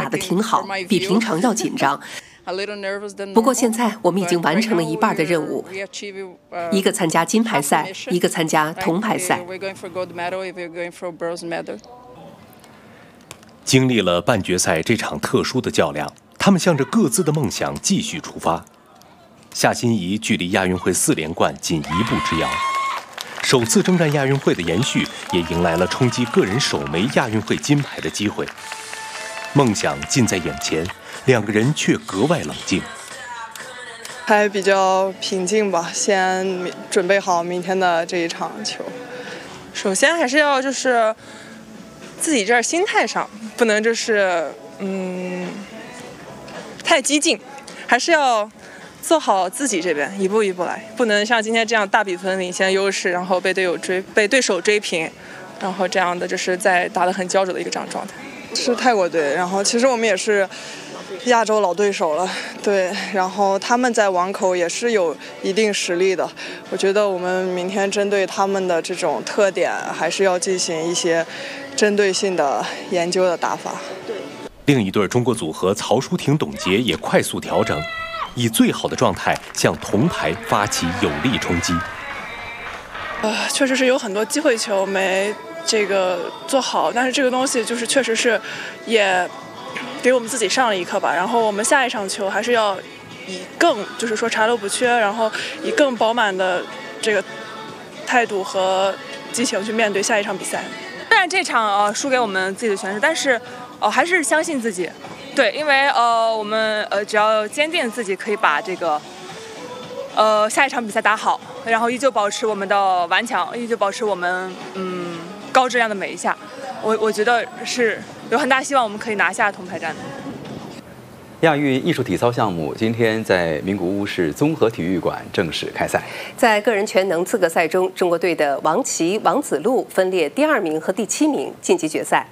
得挺好，比平常要紧张。不过现在我们已经完成了一半的任务，一个参加金牌赛，一个参加铜牌赛。 经历了半决赛这场特殊的较量，他们向着各自的梦想继续出发。夏欣怡距离亚运会4连冠仅一步之遥，首次征战亚运会的延续也迎来了冲击个人首枚亚运会金牌的机会。梦想近在眼前，两个人却格外冷静， 还比较平静吧，先准备好明天的这一场球。首先还是要就是自己这儿心态上不能就是太激进，还是要做好自己这边，一步一步来，不能像今天这样大比分领先优势，然后被对手追平，然后这样的就是在打得很焦灼的一个这样状态。是泰国队，然后其实我们也是亚洲老对手了，对，然后他们在网口也是有一定实力的，我觉得我们明天针对他们的这种特点，还是要进行一些针对性的研究的打法。 另一对中国组合曹淑婷、董洁也快速调整，以最好的状态向铜牌发起有力冲击。 确实是有很多机会球没这个做好，但是这个东西就是确实是也给我们自己上了一课吧。然后我们下一场球还是要以更就是说查漏补缺，然后以更饱满的这个态度和激情去面对下一场比赛。 虽然这场输给我们自己的选手，但是还是相信自己。对，因为我们只要坚定自己可以把这个下一场比赛打好，然后依旧保持我们的顽强，依旧保持我们高质量的每一下，我觉得是有很大希望我们可以拿下铜牌战的。 亚运艺术体操项目今天在名古屋市综合体育馆正式开赛。 在个人全能资格赛中，中国队的王琦、王子路分列第2名和第7名晋级决赛。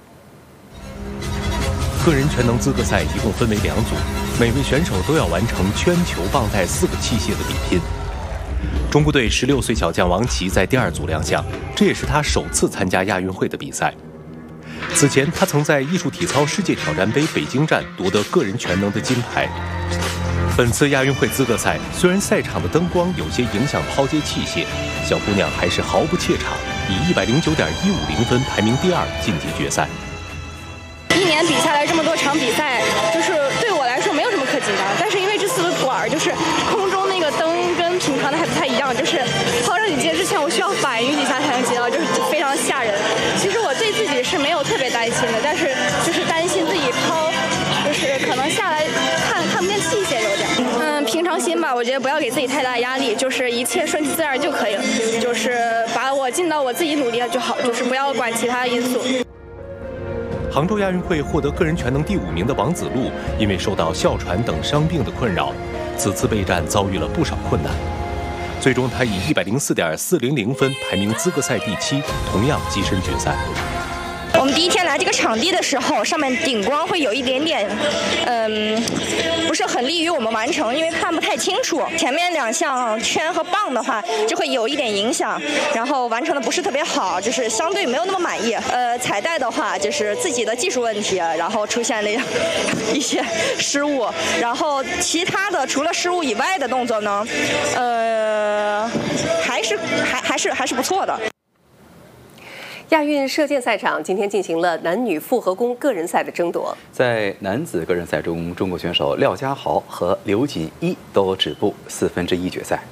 个人全能资格赛一共分为2组，每位选手都要完成圈、球、棒带4个器械的比拼。中国队16岁小将王琦在第2组亮相，这也是他首次参加亚运会的比赛。此前，他曾在艺术体操世界挑战杯北京站夺得个人全能的金牌。本次亚运会资格赛，虽然赛场的灯光有些影响抛接器械，小姑娘还是毫不怯场，以109.150分排名第2晋级决赛。 一年比下来这么多场比赛，就是对我来说没有什么可紧张，但是因为这4个管就是空中那个灯跟平常的还不太一样，就是抛上去接之前我需要反应几下才能接到，就是非常吓人。其实我对自己是没有特别担心的，但是就是担心自己抛就是可能下来看不见器械有点。平常心吧，我觉得不要给自己太大压力，就是一切顺其自然就可以了，就是把我尽到我自己努力了就好，就是不要管其他因素。 杭州亚运会获得个人全能第5名的王子路，因为受到哮喘等伤病的困扰，此次备战遭遇了不少困难。最终，他以104.400分排名资格赛第7，同样跻身决赛。 我们第一天来这个场地的时候，上面顶光会有一点点，不是很利于我们完成，因为看不太清楚。前面2项圈和棒的话，就会有一点影响，然后完成的不是特别好，就是相对没有那么满意。彩带的话，就是自己的技术问题，然后出现了一些失误，然后其他的除了失误以外的动作呢，还是不错的。 亚运射箭赛场今天进行了男女复合弓个人赛的争夺。 在男子个人赛中，中国选手廖家豪和刘锦一都止步1/4决赛。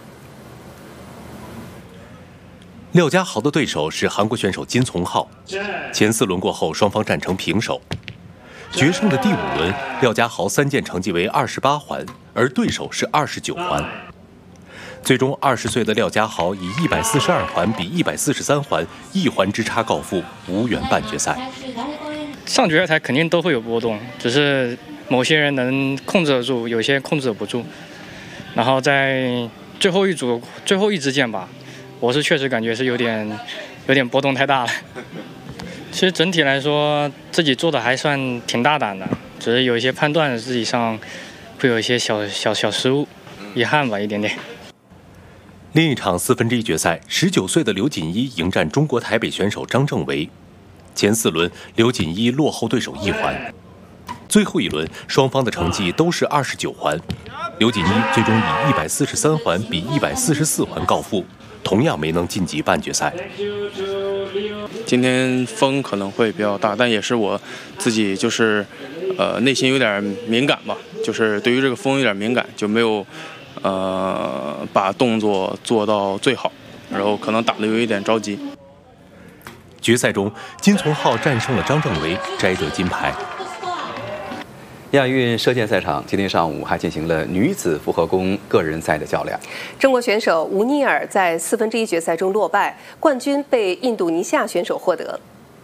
廖家豪的对手是韩国选手金从浩，前4轮过后，双方战成平手。决胜的第5轮，廖家豪3箭成绩为28环，而对手是29环。最终20岁的廖家豪以142环比143环1环之差告负，无缘半决赛。 上决赛肯定都会有波动，只是某些人能控制得住，有些控制不住。然后在最后一支箭吧，我是确实感觉是有点波动太大了。其实整体来说，自己做的还算挺大胆的，只是有一些判断自己上会有一些小失误，遗憾吧，一点点。 另一场1/4决赛，19岁的刘锦一迎战中国台北选手张正维。前4轮，刘锦一落后对手1环。 最后一轮，双方的成绩都是29环，刘锦一最终以143环比144环告负，同样没能晋级半决赛。 今天风可能会比较大，但也是我自己就是内心有点敏感吧，就是对于这个风有点敏感，就没有把动作做到最好，然后可能打得有一点着急。 决赛中，金从浩战胜了张正维，摘得金牌。 亚运射箭赛场今天上午还进行了女子复合弓个人赛的较量。 中国选手吴妮尔在1/4决赛中落败，冠军被印度尼西亚选手获得。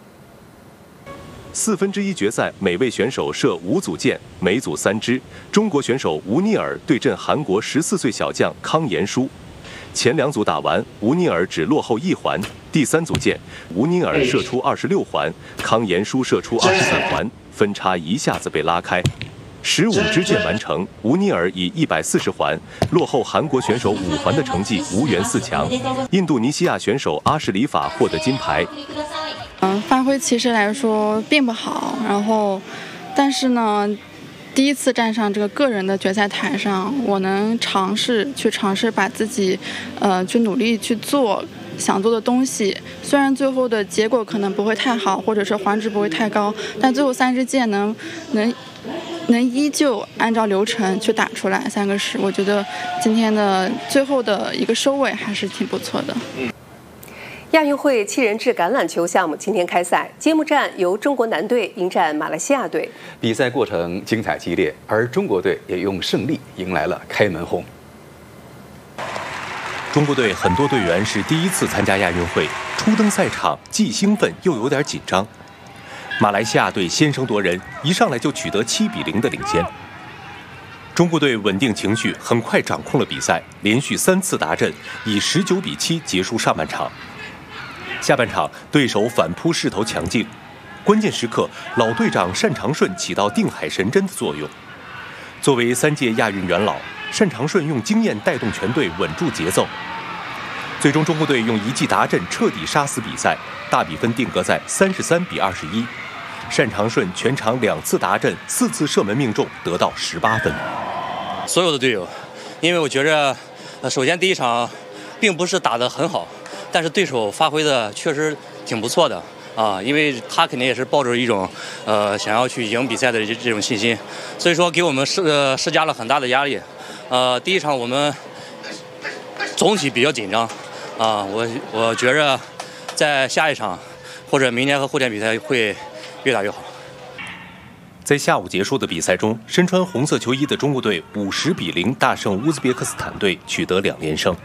1/4决赛，每位选手射5组箭，每组3支。中国选手吴妮尔对阵韩国14岁小将康延书。前2组打完，吴妮尔只落后1环。第3组箭，吴妮尔射出26环，康延书射出23环，分差一下子被拉开。15支箭完成，吴妮尔以140环落后韩国选手5环的成绩无缘4强。印度尼西亚选手阿什里法获得金牌。 发挥其实来说并不好，但是呢，第一次站上这个个人的决赛台上，我能尝试把自己去努力去做想做的东西。虽然最后的结果可能不会太好，或者是环值不会太高，但最后3支箭能依旧按照流程去打出来3个10，我觉得今天的最后的一个收尾还是挺不错的。 亚运会7人制橄榄球项目今天开赛，揭幕战由中国男队迎战马来西亚队。 比赛过程精彩激烈，而中国队也用胜利迎来了开门红。 中国队很多队员是第一次参加亚运会，初登赛场既兴奋又有点紧张。马来西亚队先声夺人，一上来就取得7-0的领先。中国队稳定情绪，很快掌控了比赛，连续3次达阵，以19-7结束上半场。下半场，对手反扑势头强劲，关键时刻，老队长单长顺起到定海神针的作用。作为3届亚运元老，单长顺用经验带动全队稳住节奏。最终，中国队用一记达阵彻底杀死比赛，大比分定格在33-21。单长顺全场2次达阵，4次射门命中，得到18分。 所有的队友，因为我觉着，首先第一场并不是打得很好，但是对手发挥的确实挺不错的啊，因为他肯定也是抱着一种想要去赢比赛的这种信心，所以说给我们施加了很大的压力。第一场我们总体比较紧张啊，我觉着在下一场或者明天和后天比赛会越打越好。 在下午结束的比赛中，身穿红色球衣的中国队50-0大胜乌兹别克斯坦队，取得2连胜。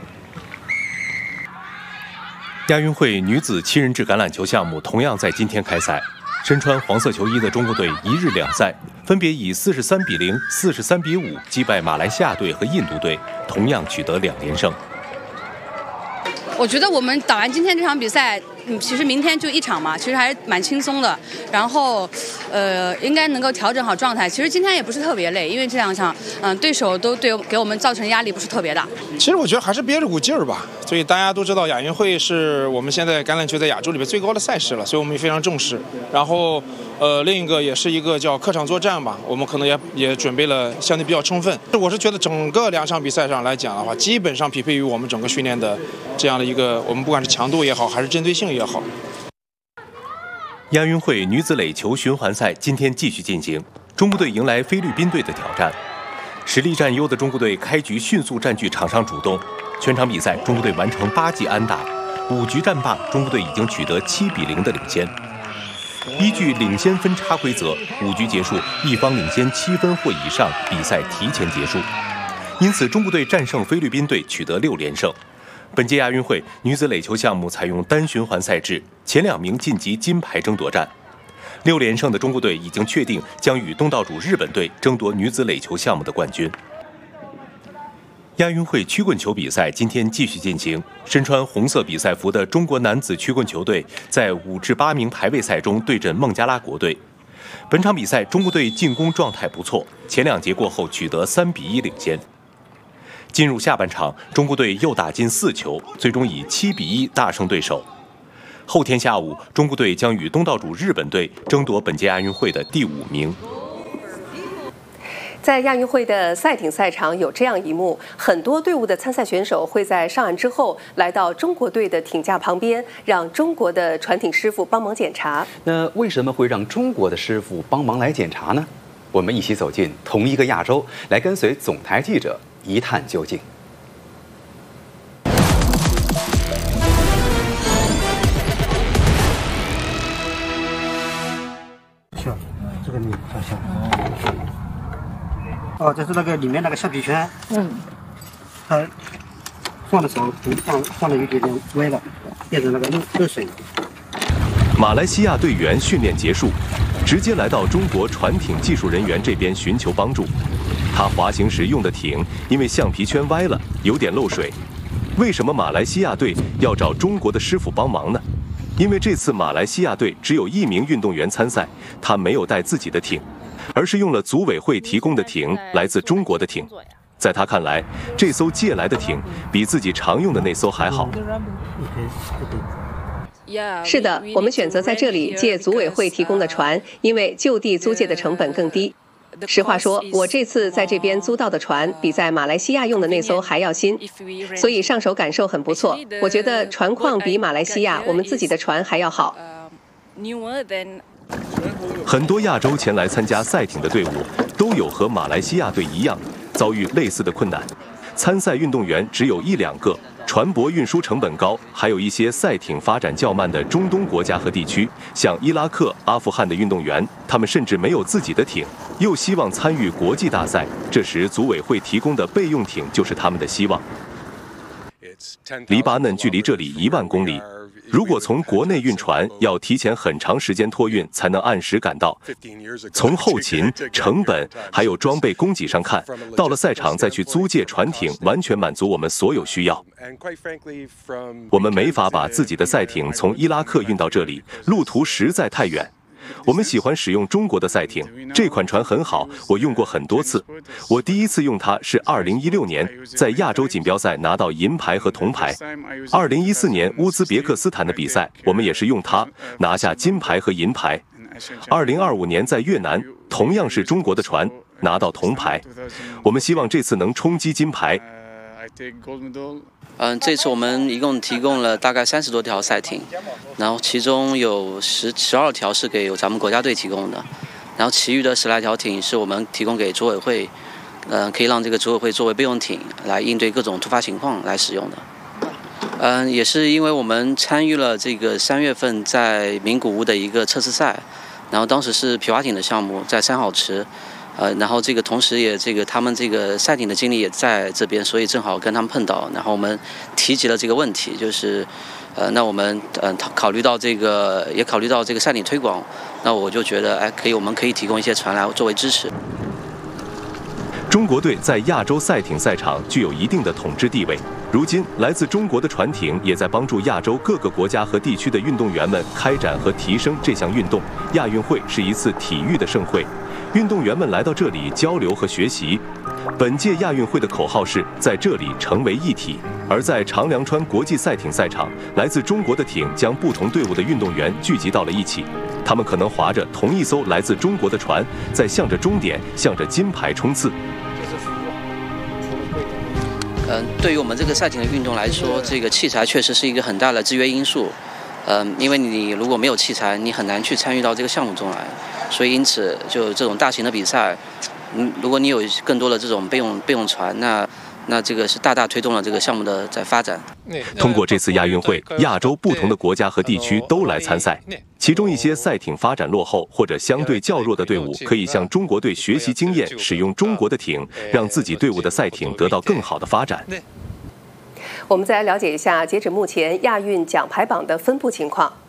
亚运会女子7人制橄榄球项目同样在今天开赛，身穿黄色球衣的中国队一日2赛，分别以43-0、43-5击败马来西亚队和印度队，同样取得2连胜。 我觉得我们打完今天这场比赛，其实明天就1场嘛，其实还是蛮轻松的。然后，应该能够调整好状态。其实今天也不是特别累，因为这2场，对手都给我们造成压力不是特别大。 其实我觉得还是憋着股劲儿吧。所以大家都知道，亚运会是我们现在橄榄球在亚洲里面最高的赛事了，所以我们也非常重视。然后，另一个也是一个叫客场作战吧，我们可能也准备了相对比较充分。我是觉得整个2场比赛上来讲的话，基本上匹配于我们整个训练的这样的一个，我们不管是强度也好，还是针对性也好。 亚运会女子垒球循环赛今天继续进行，中国队迎来菲律宾队的挑战。实力占优的中国队开局迅速占据场上主动，全场比赛中国队完成8记安打，5局战罢，中国队已经取得7-0的领先。依据领先分差规则，5局结束，一方领先7分或以上，比赛提前结束。因此，中国队战胜菲律宾队，取得6连胜。本届亚运会女子垒球项目采用单循环赛制，前2名晋级金牌争夺战。6连胜的中国队已经确定将与东道主日本队争夺女子垒球项目的冠军。亚运会曲棍球比赛今天继续进行，身穿红色比赛服的中国男子曲棍球队在5至8名排位赛中对阵孟加拉国队。本场比赛中国队进攻状态不错，前2节过后取得3-1领先。进入下半场，中国队又打进4球，最终以7-1大胜对手。后天下午，中国队将与东道主日本队争夺本届亚运会的第5名。 在亚运会的赛艇赛场有这样一幕，很多队伍的参赛选手会在上岸之后来到中国队的艇架旁边，让中国的船艇师傅帮忙检查。 那为什么会让中国的师傅帮忙来检查呢？我们一起走进同一个亚洲，来跟随总台记者一探究竟。 这个你照相。哦，这是那个里面那个橡皮圈。它放的时候放的有点歪了，变成那个漏水。 马来西亚队员训练结束，直接来到中国船艇技术人员这边寻求帮助。他滑行时用的艇因为橡皮圈歪了，有点漏水。为什么马来西亚队要找中国的师傅帮忙呢？因为这次马来西亚队只有1名运动员参赛，他没有带自己的艇，而是用了组委会提供的艇，来自中国的艇。在他看来，这艘借来的艇比自己常用的那艘还好。 是的，我们选择在这里借组委会提供的船，因为就地租借的成本更低。实话说，我这次在这边租到的船比在马来西亚用的那艘还要新，所以上手感受很不错。我觉得船况比马来西亚我们自己的船还要好。 很多亚洲前来参加赛艇的队伍都有和马来西亚队一样遭遇类似的困难，参赛运动员只有1-2个，船舶运输成本高，还有一些赛艇发展较慢的中东国家和地区，像伊拉克、阿富汗的运动员，他们甚至没有自己的艇，又希望参与国际大赛，这时组委会提供的备用艇就是他们的希望。黎巴嫩距离这里1万公里，如果从国内运船，要提前很长时间托运才能按时赶到。从后勤、成本还有装备供给上看，到了赛场再去租借船艇，完全满足我们所有需要。我们没法把自己的赛艇从伊拉克运到这里，路途实在太远。我们喜欢使用中国的赛艇，这款船很好，我用过很多次。我第一次用它是2016年，在亚洲锦标赛拿到银牌和铜牌。2014年乌兹别克斯坦的比赛，我们也是用它拿下金牌和银牌。2025年在越南，同样是中国的船，拿到铜牌。我们希望这次能冲击金牌。 这次我们一共提供了大概30多条赛艇，然后其中有12条是给咱们国家队提供的，然后其余的10来条艇是我们提供给组委会，可以让这个组委会作为备用艇来应对各种突发情况来使用的。也是因为我们参与了这个3月份在名古屋的一个测试赛，然后当时是皮划艇的项目，在3号池。然后这个同时也他们这个赛艇的经理也在这边，所以正好跟他们碰到，然后我们提及了这个问题，就是那我们考虑到这个赛艇推广，那我就觉得我们可以提供一些船来作为支持。 中国队在亚洲赛艇赛场具有一定的统治地位，如今来自中国的船艇也在帮助亚洲各个国家和地区的运动员们开展和提升这项运动。亚运会是一次体育的盛会，运动员们来到这里交流和学习。本届亚运会的口号是在这里成为一体。而在长良川国际赛艇赛场，来自中国的艇将不同队伍的运动员聚集到了一起，他们可能划着同一艘来自中国的船，在向着终点，向着金牌冲刺。 对于我们这个赛艇的运动来说，这个器材确实是一个很大的制约因素。因为你如果没有器材，你很难去参与到这个项目中来。所以因此，就这种大型的比赛，如果你有更多的这种备用船，那这个是大大推动了这个项目的在发展。 通过这次亚运会，亚洲不同的国家和地区都来参赛，其中一些赛艇发展落后或者相对较弱的队伍，可以向中国队学习经验，使用中国的艇，让自己队伍的赛艇得到更好的发展。 我们再来了解一下，截止目前亚运奖牌榜的分布情况。